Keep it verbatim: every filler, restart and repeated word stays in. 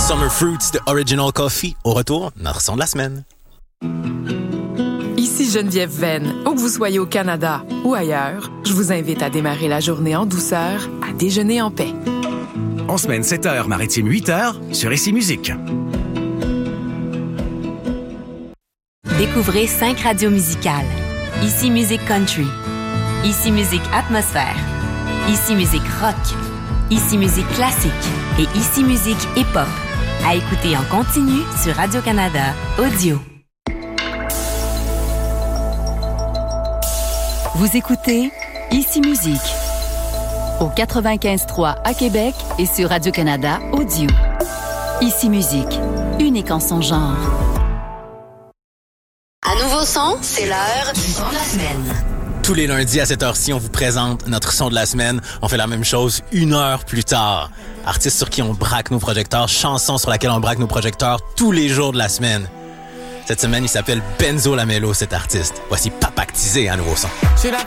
Summer Fruits de Original Coffee. Au retour, notre son de la semaine. Ici Geneviève Venn. Où que vous soyez au Canada ou ailleurs, je vous invite à démarrer la journée en douceur, à déjeuner en paix. En semaine sept heures, maritime huit heures, sur Ici Musique. Découvrez cinq radios musicales. Ici Musique Country. Ici Musique Atmosphère. Ici Musique Rock. Ici Musique Classique. Et Ici Musique Hip-Hop. À écouter en continu sur Radio-Canada Audio. Vous écoutez Ici Musique au quatre-vingt-quinze trois à Québec et sur Radio-Canada Audio. Ici Musique, unique en son genre. À nouveau son, c'est l'heure du son de la semaine. Tous les lundis à cette heure-ci, on vous présente notre son de la semaine. On fait la même chose une heure plus tard. Artistes sur qui on braque nos projecteurs, chansons sur laquelle on braque nos projecteurs tous les jours de la semaine. Cette semaine, il s'appelle Benzo Lamello, cet artiste. Voici Papactisé à nouveau son. Should I